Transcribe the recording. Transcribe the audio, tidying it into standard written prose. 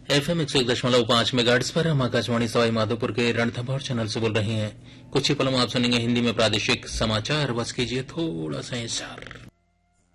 FM 101.5 megahertz पर हम आकाशवाणी सवाई माधोपुर के रणथंभौर चैनल से बोल रहे हैं। कुछ ही पलों में आप सुनेंगे हिंदी में प्रादेशिक समाचार। बस कीजिए थोड़ा सा इंतजार।